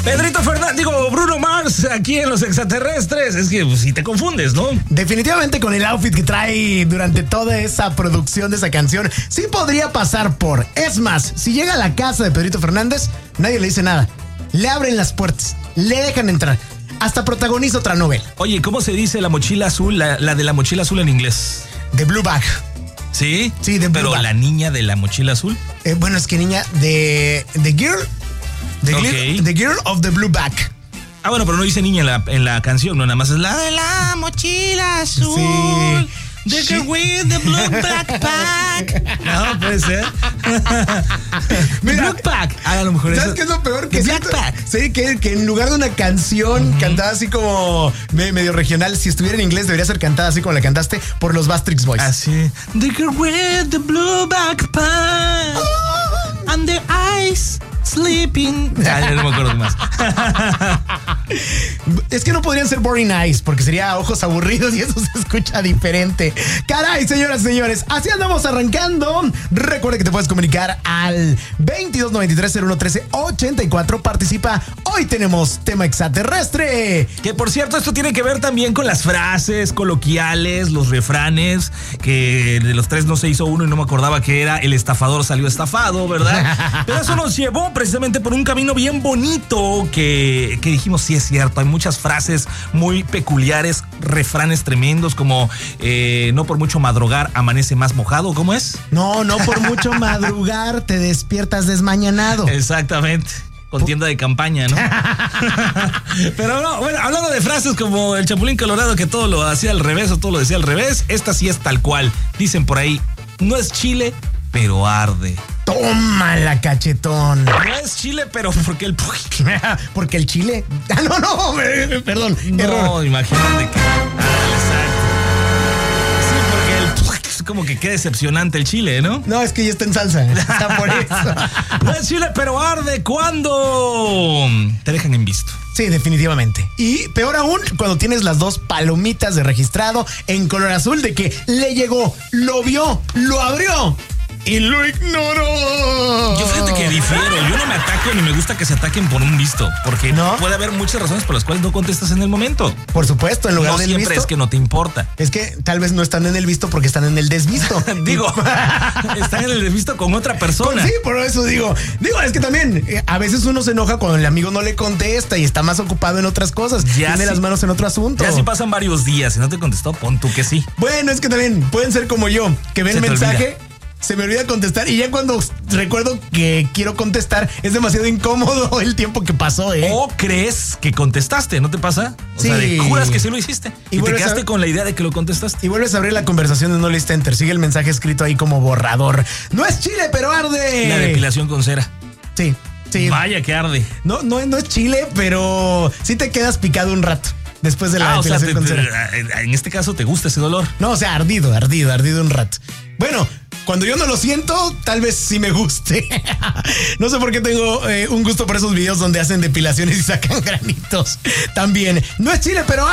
Pedrito Fernández, digo, Bruno Mars, aquí en Los Extraterrestres. Es que pues, si te confundes, ¿no? Definitivamente con el outfit que trae durante toda esa producción de esa canción, sí podría pasar por. Es más, si llega a la casa de Pedrito Fernández, nadie le dice nada. Le abren las puertas, le dejan entrar. Hasta protagoniza otra novela. Oye, ¿cómo se dice la mochila azul, la de la mochila azul en inglés? The Blue Bag. ¿Sí? Sí, The Blue Pero Bag. la niña de la mochila azul. Bueno, es que niña de The Girl. The Girl of the Blue Bag. Ah, bueno, pero no dice niña en la canción, no, nada más es la de la mochila azul. Sí. The girl with the blue backpack. No, puede ser. Mira, Blue Pack. Ah, a lo mejor ¿sabes eso. qué es lo peor? Que The siento- Black Pack. Sí, que en lugar de una canción cantada así como medio regional, si estuviera en inglés debería ser cantada así como la cantaste por los Bastrix Boys. Así. The girl with the blue backpack. And the eyes sleeping. Ya no me acuerdo más. Es que no podrían ser Boring Eyes porque sería ojos aburridos y eso se escucha diferente. Caray, señoras y señores, así andamos arrancando. Recuerda que te puedes comunicar al 2293-0113-84. Participa. Hoy tenemos tema extraterrestre. Que por cierto, esto tiene que ver también con las frases coloquiales, los refranes, que de los tres no se hizo uno y no me acordaba que era el estafador salió estafado, ¿verdad? Pero eso nos llevó precisamente por un camino bien bonito que dijimos, sí es cierto, hay muchas frases muy peculiares, refranes tremendos como no por mucho madrugar amanece más mojado, ¿cómo es? No por mucho madrugar te despiertas desmañanado. Exactamente. Con tienda de campaña, ¿no? Pero no, bueno, hablando de frases como el Chapulín Colorado que todo lo hacía al revés o todo lo decía al revés, esta sí es tal cual. Dicen por ahí, no es chile, pero arde. Tómala, cachetón. No es chile, pero porque el... Porque el chile. Ah, no, perdón. No, Error. imagínate que... exacto. Sí, porque el... Es como que qué decepcionante el chile, ¿no? No, es que ya está en salsa. Está por eso. No es chile, pero arde cuando te dejan en visto. Sí, definitivamente. Y peor aún, cuando tienes las dos palomitas de registrado en color azul de que le llegó, lo vio, lo abrió y lo ignoró. Yo fíjate que difiero, yo no me ataco ni me gusta que se ataquen por un visto, porque ¿no? Puede haber muchas razones por las cuales no contestas en el momento. Por supuesto, en lugar No del siempre visto. es que no te importa. Es que tal vez no están en el visto porque están en el desvisto. Digo, están en el visto con otra persona. Sí, por eso digo, es que también a veces uno se enoja cuando el amigo no le contesta y está más ocupado en otras cosas. Ya Tiene sí. las manos en otro asunto. Ya si pasan varios días y no te contestó, pon tú que sí. Bueno, es que también pueden ser como yo, que ven Se te mensaje, se me olvida contestar y ya cuando recuerdo que quiero contestar es demasiado incómodo el tiempo que pasó, ¿eh? O crees que contestaste, ¿no te pasa? O sea, Sí. juras que sí lo hiciste y te vuelves quedaste con la idea de que lo contestaste. Y vuelves a abrir la conversación de no list enter. Sigue el mensaje escrito ahí como borrador. No es chile, pero arde. La depilación con cera. Sí. Vaya que arde. No es chile, pero sí te quedas picado un rato después de la O sea, depilación con cera. en este caso te gusta ese dolor. No, o sea, ardido un rato. Bueno, cuando yo no lo siento, tal vez sí me guste. No sé por qué tengo un gusto por esos videos donde hacen depilaciones y sacan granitos. También, no es chile, pero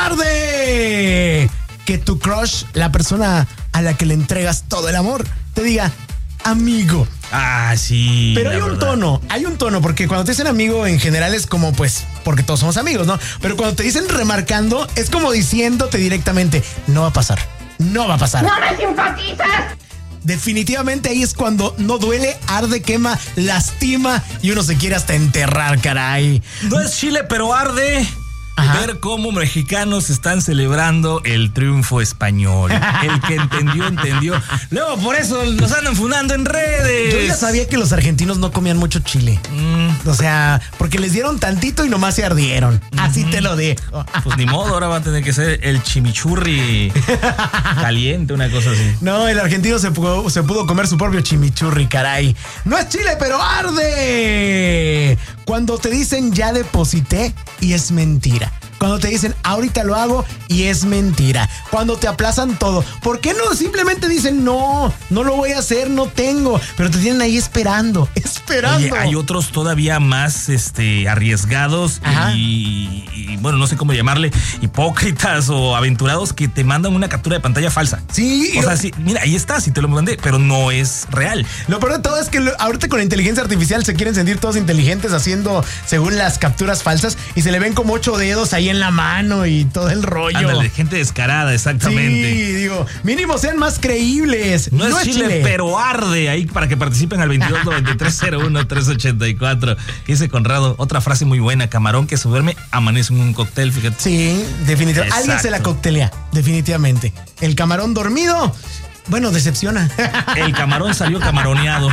arde. Que tu crush, la persona a la que le entregas todo el amor, te diga, amigo. Ah, sí. Pero hay un tono, porque cuando te dicen amigo en general es como, pues, porque todos somos amigos, ¿no? Pero cuando te dicen remarcando, es como diciéndote directamente, no va a pasar. No va a pasar. ¡No me simpatizas! Definitivamente ahí es cuando no duele, arde, quema, lastima y uno se quiere hasta enterrar, caray. No es chile, pero arde. Ajá. Ver cómo mexicanos están celebrando el triunfo español. El que entendió, entendió. Luego por eso nos andan fundando en redes. Yo ya sabía que los argentinos no comían mucho chile. O sea, porque les dieron tantito y nomás se ardieron. Así te lo dejo. Pues ni modo, ahora va a tener que ser el chimichurri caliente, una cosa así. No, el argentino se pudo comer su propio chimichurri, caray. No es chile, pero arde. Cuando te dicen ya deposité y es mentira. Cuando te dicen, ahorita lo hago y es mentira. Cuando te aplazan todo. ¿Por qué no simplemente dicen, no lo voy a hacer, no tengo? Pero te tienen ahí esperando. Oye, hay otros todavía más arriesgados y bueno, no sé cómo llamarle, hipócritas o aventurados que te mandan una captura de pantalla falsa. Sí. O sea, sí, mira, ahí está, sí te lo mandé, pero no es real. Lo peor de todo es que ahorita con la inteligencia artificial se quieren sentir todos inteligentes haciendo según las capturas falsas y se le ven como 8 dedos ahí en la mano y todo el rollo. Ándale, gente descarada, exactamente. Sí, digo, mínimo sean más creíbles. No es chile, pero arde ahí para que participen al 229301-384. ¿Qué dice Conrado? Otra frase muy buena, camarón que se duerme, amanece en un cóctel, fíjate. Sí, definitivamente. Alguien se la coctelea, definitivamente. El camarón dormido, bueno, decepciona. El camarón salió camaroneado.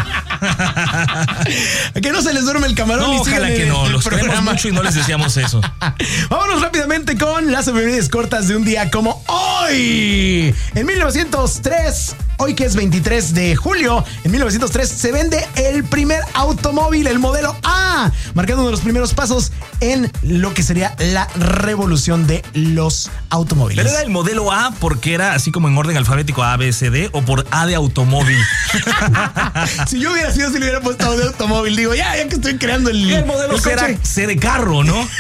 Que no se les duerme el camarón. No, ojalá que no, los queremos mucho y no les deseamos eso. Vámonos rápidamente con las efemérides cortas de un día como hoy. En 1903, hoy que es 23 de julio, en 1903 se vende el primer automóvil, el modelo A, marcando uno de los primeros pasos en lo que sería la revolución de los automóviles. Pero era el modelo A porque era así como en orden alfabético A, B, C, D, o por A de automóvil. Si yo hubiera sido, si le hubiera puesto A de automóvil, digo, ya que estoy creando el modelo C era C de carro, ¿no?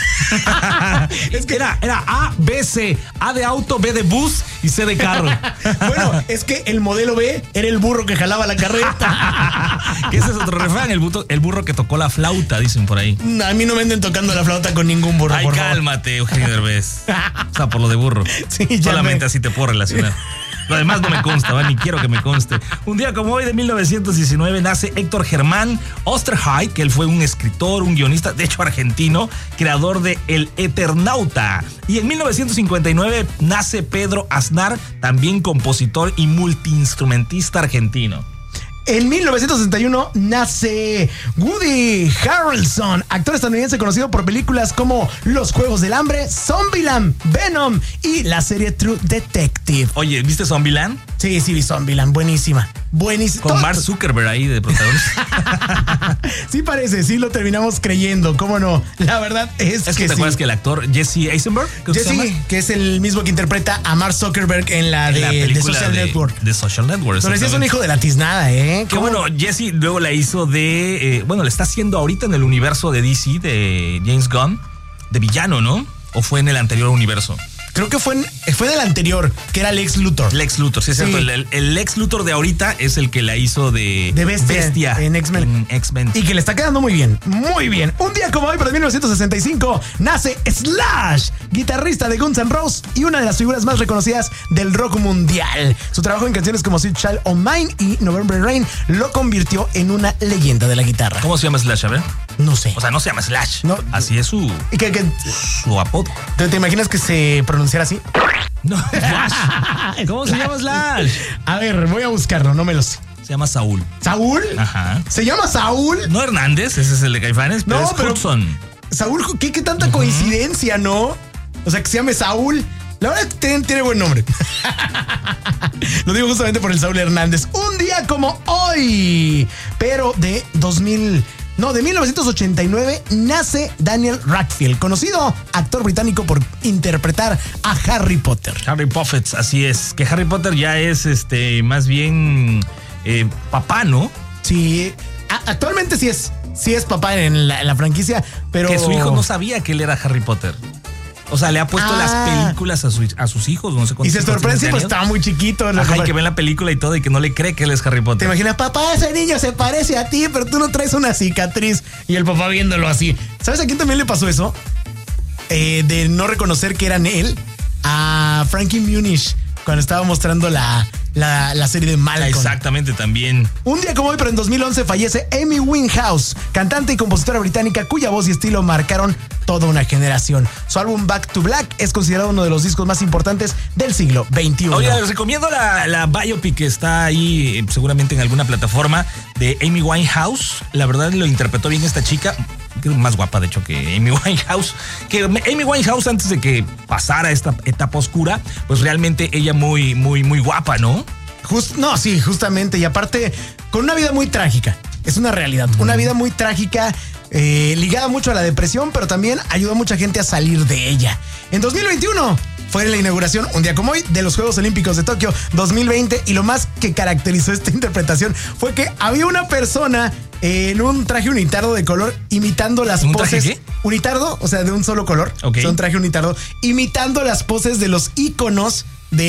Es que era A, B, C, A de auto, B de bus y C de carro. Bueno, es que el modelo B era el burro que jalaba la carreta. Que ese es otro refrán, el burro que tocó la flauta, dicen por ahí. No, a mí no me anden tocando la flauta con ningún burro. Ay, cálmate, Eugenio Derbez. O sea, por lo de burro. Sí, solamente así te puedo relacionar. Lo demás no me consta, ni quiero que me conste. Un día como hoy de 1919 nace Héctor Germán Oesterheld, que él fue un escritor, un guionista, de hecho argentino, creador de El Eternauta. Y en 1959 nace Pedro Aznar, también compositor y multiinstrumentista argentino. En 1961 nace Woody Harrelson, actor estadounidense conocido por películas como Los Juegos del Hambre, Zombieland, Venom y la serie True Detective. Oye, ¿viste Zombieland? Sí, vi Zombieland, buenísima. Con Mark Zuckerberg ahí de protagonista. Sí parece, sí lo terminamos creyendo, ¿cómo no? La verdad es que ¿te acuerdas que el actor Jesse Eisenberg? Jesse, que es el mismo que interpreta a Mark Zuckerberg en la Social Network. De Social Network. Pero ese es un hijo de la tiznada, ¿eh? Que bueno, Jesse luego la hizo le está haciendo ahorita en el universo de DC, de James Gunn, de villano, ¿no? ¿O fue en el anterior universo? Creo que fue en el anterior, que era Lex Luthor. Lex Luthor, sí, es cierto. El Lex Luthor de ahorita es el que la hizo de Bestia en X-Men. Y que le está quedando muy bien, muy bien. Un día como hoy, pero en 1965, nace Slash, guitarrista de Guns N' Roses y una de las figuras más reconocidas del rock mundial. Su trabajo en canciones como Sweet Child O' Mine y November Rain lo convirtió en una leyenda de la guitarra. ¿Cómo se llama Slash? A ver. No sé. O sea, no se llama Slash. No. Así es su apodo. ¿Te imaginas que se pronunciara así? No, Slash. ¿Cómo se llama Slash? A ver, voy a buscarlo, no me lo sé. Se llama Saúl. ¿Saúl? Ajá. ¿Se llama Saúl? No Hernández, ese es el de Caifanes, pero es Hudson. Saúl, ¿qué tanta coincidencia, no? O sea, que se llame Saúl. La verdad tiene buen nombre. Lo digo justamente por el Saúl Hernández. Un día como hoy, pero de 1989 nace Daniel Radcliffe, conocido actor británico por interpretar a Harry Potter. Harry Potter, así es. Que Harry Potter ya es más bien papá, ¿no? Sí, actualmente sí es papá en la franquicia, pero que su hijo no sabía que él era Harry Potter. O sea, le ha puesto las películas a sus hijos, no sé cuántos. Y se sorprende, pues estaba muy chiquito. Ajá, y que ven la película y todo y que no le cree que él es Harry Potter. Te imaginas, papá, ese niño se parece a ti, pero tú no traes una cicatriz. Y el papá viéndolo así. ¿Sabes a quién también le pasó eso? De no reconocer que eran él. A Frankie Muniz, cuando estaba mostrando la serie de Malcolm. Exactamente, también. Un día como hoy, pero en 2011, fallece Amy Winehouse, cantante y compositora británica cuya voz y estilo marcaron toda una generación. Su álbum Back to Black es considerado uno de los discos más importantes del siglo XXI. Oye, les recomiendo la biopic que está ahí seguramente en alguna plataforma de Amy Winehouse. La verdad lo interpretó bien esta chica, que es más guapa de hecho que Amy Winehouse. Que Amy Winehouse, antes de que pasara esta etapa oscura, pues realmente ella muy, muy, muy guapa, ¿no? Sí, justamente. Y aparte, con una vida muy trágica. Es una realidad. Una vida muy trágica ligada mucho a la depresión, pero también ayudó a mucha gente a salir de ella. En 2021 fue la inauguración, un día como hoy, de los Juegos Olímpicos de Tokio 2020, y lo más que caracterizó esta interpretación fue que había una persona en un traje unitardo de color imitando las ¿Un poses. traje qué? Unitardo, o sea, de un solo color. Ok. O sea, un traje unitardo, imitando las poses de los íconos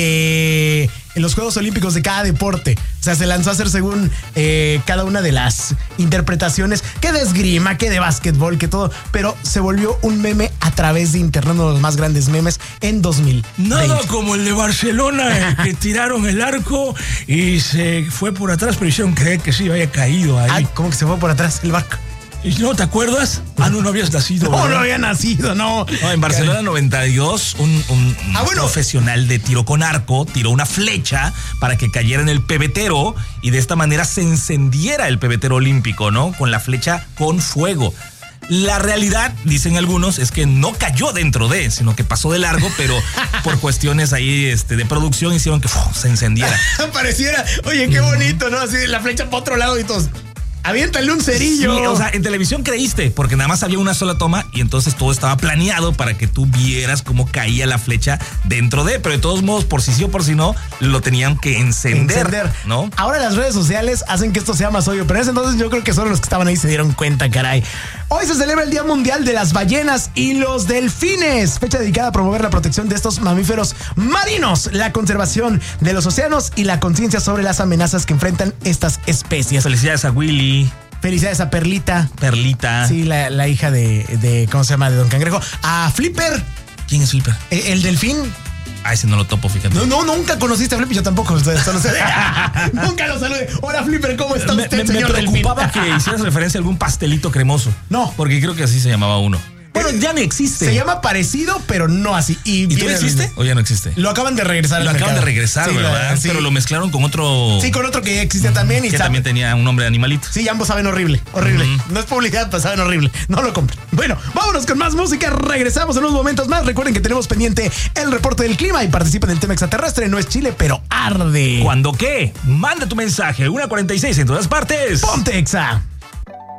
de los Juegos Olímpicos de cada deporte. O sea, se lanzó a hacer según cada una de las interpretaciones, que de esgrima, que de básquetbol, que todo, pero se volvió un meme a través de internet, uno de los más grandes memes en 2000. Nada como el de Barcelona, que tiraron el arco y se fue por atrás, pero hicieron creer que sí había caído ahí. Ay, ¿cómo que se fue por atrás el barco? ¿Y no te acuerdas? No habías nacido. No, ¿verdad? no había nacido, no. No, en Barcelona 92, un bueno. profesional de tiro con arco tiró una flecha para que cayera en el pebetero y de esta manera se encendiera el pebetero olímpico, ¿no? Con la flecha con fuego. La realidad, dicen algunos, es que no cayó dentro de, sino que pasó de largo, pero por cuestiones ahí de producción hicieron que se encendiera. Pareciera, oye, qué bonito, ¿no? Así la flecha para otro lado y todos. Aviéntale un cerillo. Sí, o sea, en televisión creíste, porque nada más había una sola toma y entonces todo estaba planeado para que tú vieras cómo caía la flecha dentro de, pero de todos modos, por si sí o por si no, lo tenían que encender, ¿no? Ahora las redes sociales hacen que esto sea más obvio, pero en ese entonces yo creo que solo los que estaban ahí se dieron cuenta, caray. Hoy se celebra el Día Mundial de las Ballenas y los Delfines, fecha dedicada a promover la protección de estos mamíferos marinos, la conservación de los océanos y la conciencia sobre las amenazas que enfrentan estas especies. Felicidades a Willy. Felicidades a Perlita. Sí, la hija de ¿cómo se llama? De Don Cangrejo. A Flipper. ¿Quién es Flipper? El delfín. Ah, ese no lo topo, fíjate. No, nunca conociste a Flipper, yo tampoco. Solo sé. Nunca lo saludé. Hola, Flipper, ¿cómo está usted, señor delfín? Me preocupaba que hicieras referencia a algún pastelito cremoso. No. Porque creo que así se llamaba uno. Bueno, ya no existe. Se llama parecido, pero no así. ¿Y tú existe o ya no existe? Lo acaban de regresar. Lo acaban de regresar, sí, ¿verdad? Sí. Pero lo mezclaron con otro. Sí, con otro que ya existía también. Que también tenía un nombre de animalito. Sí, ambos saben horrible. No es publicidad, pero saben horrible. No lo compren. Bueno, vámonos con más música. Regresamos en unos momentos más. Recuerden que tenemos pendiente el reporte del clima y participen en el tema extraterrestre. No es Chile, pero arde. ¿Cuándo qué? Manda tu mensaje. 1:46 en todas partes. Ponte Exa.